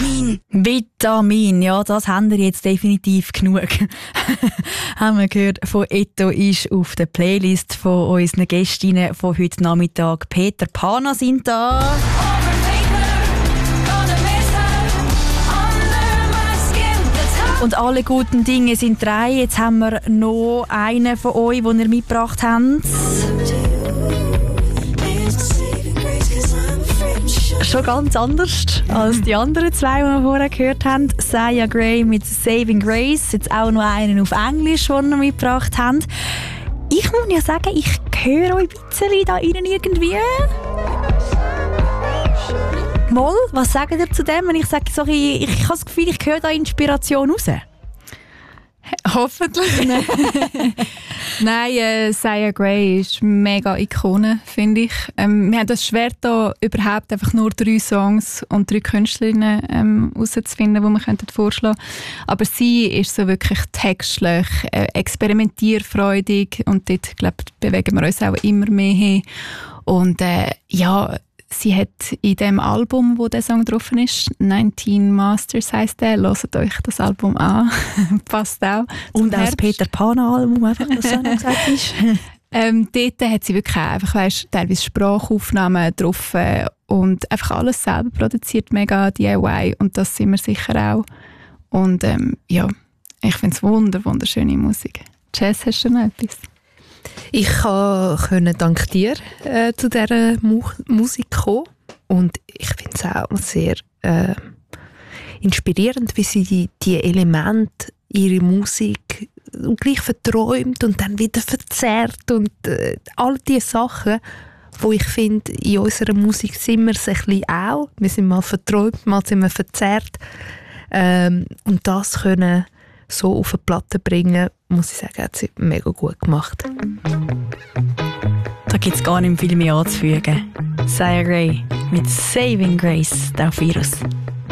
Vitamin, ja, das haben wir jetzt definitiv genug. Haben wir gehört von Etto ist auf der Playlist von unseren Gästinnen von heute Nachmittag. Peter Pana sind da. Und alle guten Dinge sind drei. Jetzt haben wir noch einen von euch, den ihr mitgebracht habt. Schon ganz anders als die anderen zwei, die wir vorher gehört haben. Saya Gray mit Saving Grace. Jetzt auch noch einen auf Englisch, den wir mitgebracht haben. Ich muss ja sagen, ich höre euch ein bisschen da innen irgendwie. Moll, was sagt ihr zu dem, wenn ich sage, sorry, ich habe das Gefühl, ich höre da Inspiration raus? Hoffentlich. Nein, Saya Gray ist mega Ikone, finde ich. Wir haben das schwer, da überhaupt einfach nur 3 Songs und 3 Künstlerinnen herauszufinden, die wir vorschlagen könnten. Aber sie ist so wirklich textlich, experimentierfreudig und dort, glaube ich, bewegen wir uns auch immer mehr hin. Und ja, sie hat in dem Album, wo der Song drauf ist, 19 Masters heisst der, hört euch das Album an. Passt auch. Und auch das Peter Pana-Album, einfach, was so noch gesagt ist. Dort hat sie wirklich einfach, teilweise Sprachaufnahmen drauf und einfach alles selber produziert, mega DIY, und das sind wir sicher auch. Und ja, ich finde es wunderschöne Musik. Jazz, hast du noch etwas? Ich konnte dank dir zu dieser Musik kommen und ich finde es auch sehr inspirierend, wie sie die Elemente, ihre Musik gleich verträumt und dann wieder verzerrt und all diese Sachen, wo ich finde, in unserer Musik sind wir es ein bisschen auch. Wir sind mal verträumt, mal sind wir verzerrt, und das können so auf eine Platte bringen, muss ich sagen, hat sie mega gut gemacht. Da gibt es gar nicht viel mehr anzufügen. Saya Gray mit Saving Grace auf Virus.